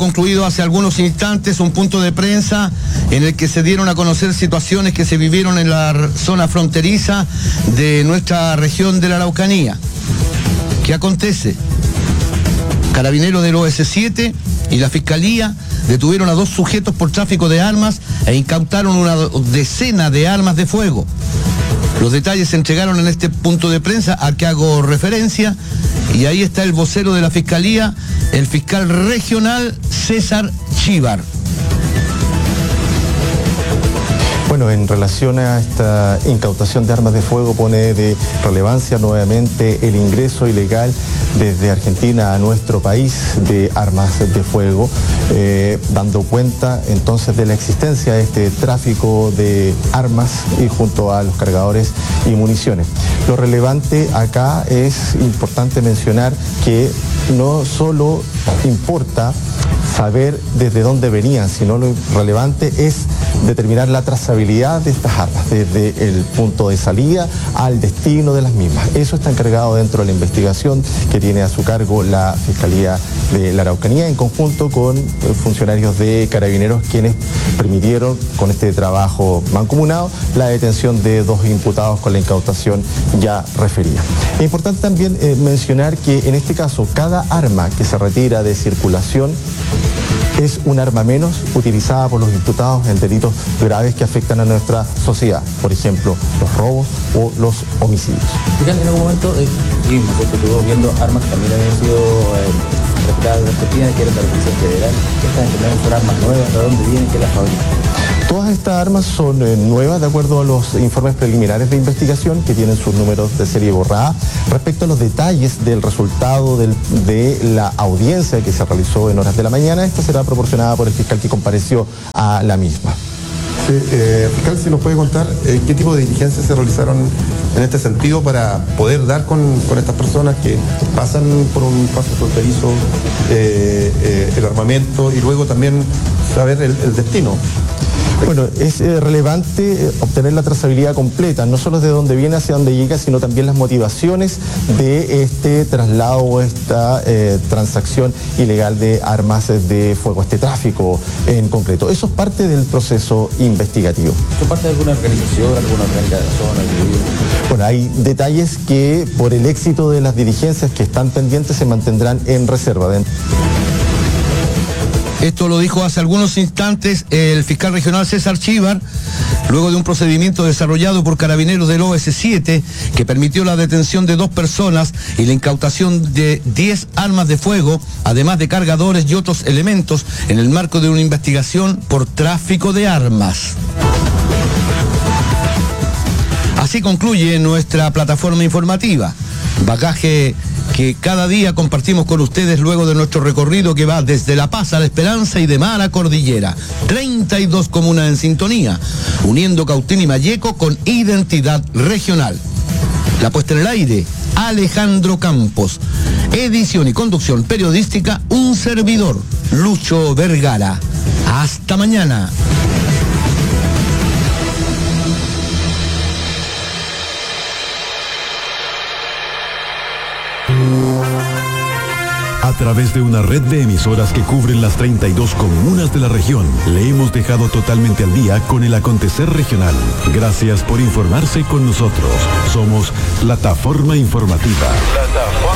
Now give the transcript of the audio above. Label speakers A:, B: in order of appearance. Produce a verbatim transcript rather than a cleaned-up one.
A: concluido hace algunos instantes un punto de prensa en el que se dieron a conocer situaciones que se vivieron en la zona fronteriza de nuestra región de la Araucanía. ¿Qué acontece? Carabineros del O S siete y la Fiscalía detuvieron a dos sujetos por tráfico de armas e incautaron una decena de armas de fuego. Los detalles se entregaron en este punto de prensa al que hago referencia, y ahí está el vocero de la Fiscalía, el fiscal regional César Chíbar.
B: Bueno, en relación a esta incautación de armas de fuego, pone de relevancia nuevamente el ingreso ilegal desde Argentina a nuestro país de armas de fuego, eh, dando cuenta entonces de la existencia de este tráfico de armas y junto a los cargadores y municiones. Lo relevante acá es importante mencionar que no solo importa saber desde dónde venían, sino lo relevante es determinar la trazabilidad de estas armas, desde el punto de salida al destino de las mismas. Eso está encargado dentro de la investigación que tiene a su cargo la Fiscalía de la Araucanía, en conjunto con funcionarios de Carabineros, quienes permitieron, con este trabajo mancomunado, la detención de dos imputados con la incautación ya referida. Es importante también eh, mencionar que en este caso cada arma que se retira de circulación es un arma menos utilizada por los imputados en delitos graves que afectan a nuestra sociedad, por ejemplo, los robos o los homicidios.
C: En algún momento eh, vimos que estuvo viendo armas que también habían sido eh, retiradas de Argentina, que eran de la Policía Federal. Estas enfermedades son armas nuevas, ¿de dónde vienen, que las fabrican?
B: Todas estas armas son eh, nuevas de acuerdo a los informes preliminares de investigación que tienen sus números de serie borrada. Respecto a los detalles del resultado del, de la audiencia que se realizó en horas de la mañana, esta será proporcionada por el fiscal que compareció a la misma.
D: Sí, eh, fiscal, si nos puede contar eh, qué tipo de diligencias se realizaron en este sentido para poder dar con, con estas personas que pasan por un paso fronterizo eh, eh, el armamento y luego también saber el, el destino.
B: Bueno, es eh, relevante eh, obtener la trazabilidad completa, no solo de dónde viene, hacia dónde llega, sino también las motivaciones de este traslado o esta eh, transacción ilegal de armas de fuego, este tráfico en concreto. Eso es parte del proceso investigativo.
C: ¿Es parte de alguna organización, alguna organización?
B: Bueno, hay detalles que por el éxito de las diligencias que están pendientes se mantendrán en reserva.
A: Esto lo dijo hace algunos instantes el fiscal regional César Chíbar, luego de un procedimiento desarrollado por Carabineros del O S siete que permitió la detención de dos personas y la incautación de diez armas de fuego, además de cargadores y otros elementos, en el marco de una investigación por tráfico de armas. Así concluye nuestra plataforma informativa. Bagaje que cada día compartimos con ustedes luego de nuestro recorrido que va desde La Paz a La Esperanza y de mar a Cordillera. treinta y dos comunas en sintonía, uniendo Cautín y Malleco con identidad regional. La puesta en el aire, Alejandro Campos. Edición y conducción periodística, un servidor, Lucho Vergara. Hasta mañana.
E: A través de una red de emisoras que cubren las treinta y dos comunas de la región, le hemos dejado totalmente al día con el acontecer regional. Gracias por informarse con nosotros. Somos Plataforma Informativa. Plataforma